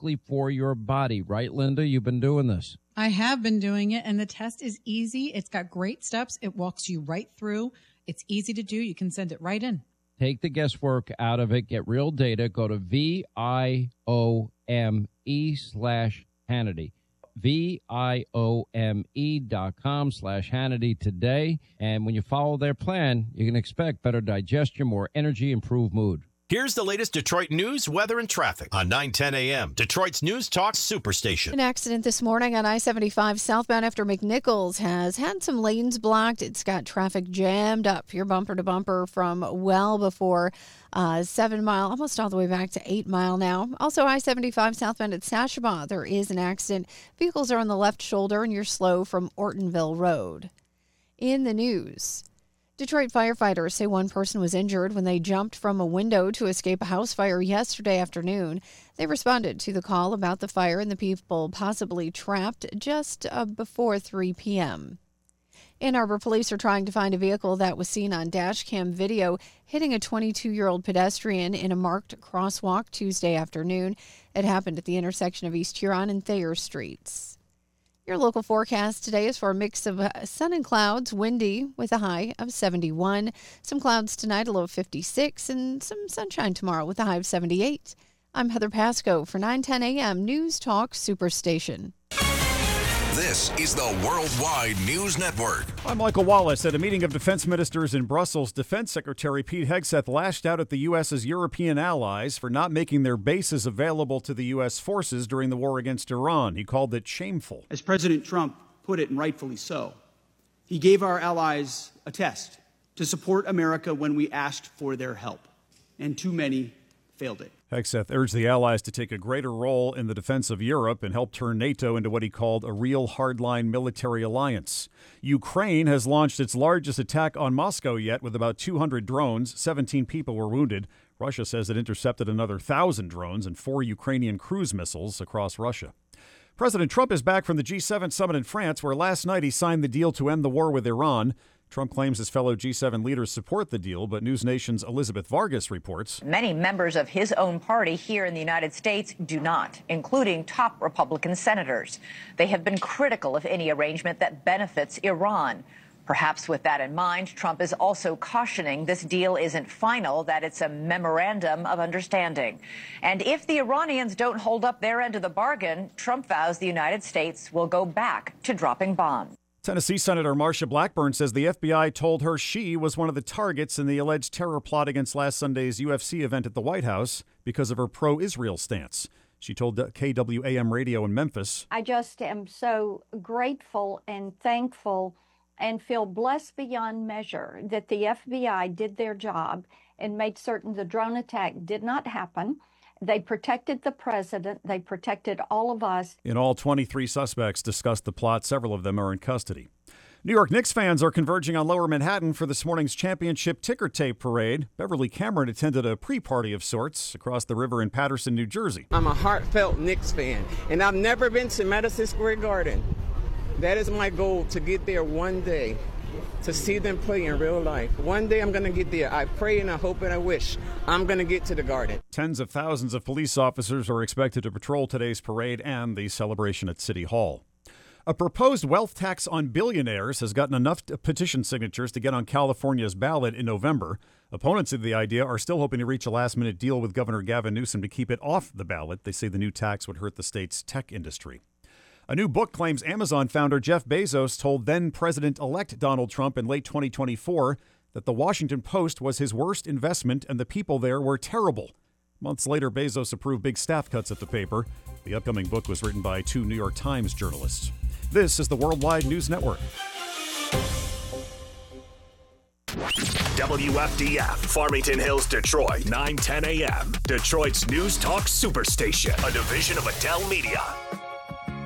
specifically for your body. Right, Linda? You've been doing this. I have been doing it, and the test is easy. It's got great steps. It walks you right through. It's easy to do. You can send it right in. Take the guesswork out of it. Get real data. Go to VIOME/Hannity. VIOME.com/Hannity today. And when you follow their plan, you can expect better digestion, more energy, improved mood. Here's the latest Detroit news, weather, and traffic on 910 a.m. Detroit's News Talk Superstation. An accident this morning on I-75 southbound after McNichols has had some lanes blocked. It's got traffic jammed up. You're bumper to bumper from well before 7 Mile, almost all the way back to 8 Mile now. Also, I-75 southbound at Sashaba, there is an accident. Vehicles are on the left shoulder, and you're slow from Ortonville Road. In the news, Detroit firefighters say one person was injured when they jumped from a window to escape a house fire yesterday afternoon. They responded to the call about the fire and the people possibly trapped just before 3 p.m. Ann Arbor police are trying to find a vehicle that was seen on dash cam video hitting a 22-year-old pedestrian in a marked crosswalk Tuesday afternoon. It happened at the intersection of East Huron and Thayer Streets. Your local forecast today is for a mix of sun and clouds, windy with a high of 71. Some clouds tonight, a low of 56, and some sunshine tomorrow with a high of 78. I'm Heather Pasco for 910 a.m. News Talk Superstation. This is the Worldwide News Network. I'm Michael Wallace. At a meeting of defense ministers in Brussels, Defense Secretary Pete Hegseth lashed out at the U.S.'s European allies for not making their bases available to the U.S. forces during the war against Iran. He called it shameful. As President Trump put it, and rightfully so, he gave our allies a test to support America when we asked for their help, and too many failed it. Hegseth urged the allies to take a greater role in the defense of Europe and help turn NATO into what he called a real hardline military alliance. Ukraine has launched its largest attack on Moscow yet with about 200 drones. 17 people were wounded. Russia says it intercepted another 1,000 drones and 4 Ukrainian cruise missiles across Russia. President Trump is back from the G7 summit in France, where last night he signed the deal to end the war with Iran. Trump claims his fellow G7 leaders support the deal, but News Nation's Elizabeth Vargas reports many members of his own party here in the United States do not, including top Republican senators. They have been critical of any arrangement that benefits Iran. Perhaps with that in mind, Trump is also cautioning this deal isn't final, that it's a memorandum of understanding. And if the Iranians don't hold up their end of the bargain, Trump vows the United States will go back to dropping bombs. Tennessee Senator Marsha Blackburn says the FBI told her she was one of the targets in the alleged terror plot against last Sunday's UFC event at the White House because of her pro-Israel stance. She told KWAM Radio in Memphis, I just am so grateful and thankful and feel blessed beyond measure that the FBI did their job and made certain the drone attack did not happen. They protected the president. They protected all of us. In all, 23 suspects discussed the plot. Several of them are in custody. New York Knicks fans are converging on Lower Manhattan for this morning's championship ticker tape parade. Beverly Cameron attended a pre-party of sorts across the river in Paterson, New Jersey. I'm a heartfelt Knicks fan, and I've never been to Madison Square Garden. That is my goal, to get there one day, to see them play in real life. One day I'm going to get there. I pray and I hope and I wish I'm going to get to the Garden. Tens of thousands of police officers are expected to patrol today's parade and the celebration at City Hall. A proposed wealth tax on billionaires has gotten enough petition signatures to get on California's ballot in November. Opponents of the idea are still hoping to reach a last-minute deal with Governor Gavin Newsom to keep it off the ballot. They say the new tax would hurt the state's tech industry. A new book claims Amazon founder Jeff Bezos told then-President-elect Donald Trump in late 2024 that the Washington Post was his worst investment and the people there were terrible. Months later, Bezos approved big staff cuts at the paper. The upcoming book was written by 2 New York Times journalists. This is the Worldwide News Network. WFDF, Farmington Hills, Detroit, 910 a.m. Detroit's News Talk Superstation, a division of Adele Media.